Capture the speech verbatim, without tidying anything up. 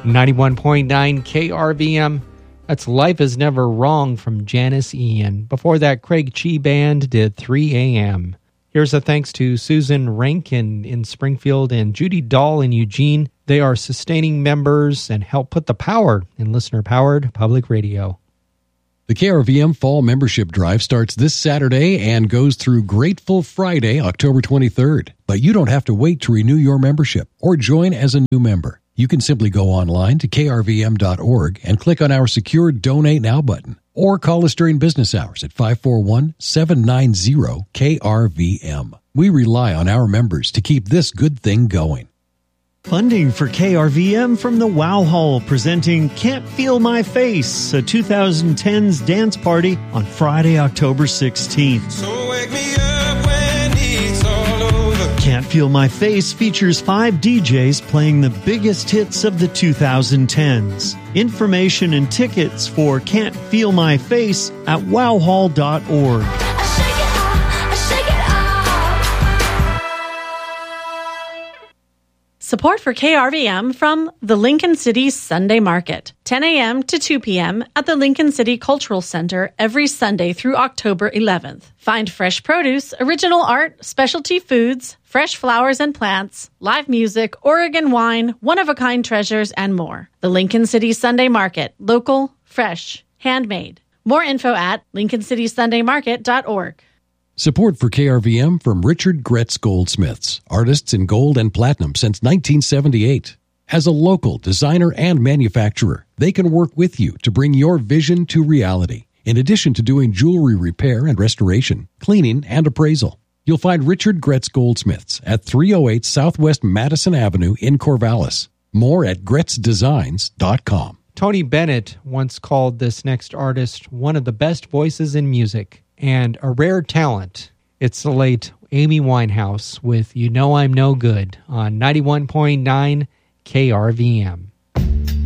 ninety-one point nine K R V M. That's Life Is Never Wrong from Janice Ian. Before that, Craig Chi Band did three a.m. Here's a thanks to Susan Rankin in Springfield and Judy Dahl in Eugene. They are sustaining members and help put the power in listener-powered public radio. The K R V M Fall Membership Drive starts this Saturday and goes through Grateful Friday, October twenty-third. But you don't have to wait to renew your membership or join as a new member. You can simply go online to K R V M dot org and click on our secure Donate Now button, or call us during business hours at five four one, seven nine zero, K R V M. We rely on our members to keep this good thing going. Funding for K R V M from the Wow Hall, presenting Can't Feel My Face, a twenty tens dance party on Friday, October sixteenth. So wake me up when it's all over. Can't Feel My Face features five D Js playing the biggest hits of the twenty tens. Information and tickets for Can't Feel My Face at wow hall dot org. Support for K R V M from the Lincoln City Sunday Market, ten a.m. to two p.m. at the Lincoln City Cultural Center every Sunday through October eleventh. Find fresh produce, original art, specialty foods, fresh flowers and plants, live music, Oregon wine, one-of-a-kind treasures, and more. The Lincoln City Sunday Market, local, fresh, handmade. More info at lincoln city sunday market dot org. Support for K R V M from Richard Gretz Goldsmiths, artists in gold and platinum since nineteen seventy-eight. As a local designer and manufacturer, they can work with you to bring your vision to reality, in addition to doing jewelry repair and restoration, cleaning, and appraisal. You'll find Richard Gretz Goldsmiths at three oh eight Southwest Madison Avenue in Corvallis. More at gretz designs dot com. Tony Bennett once called this next artist one of the best voices in music and a rare talent. It's the late Amy Winehouse with You Know I'm No Good on ninety-one point nine K R V M.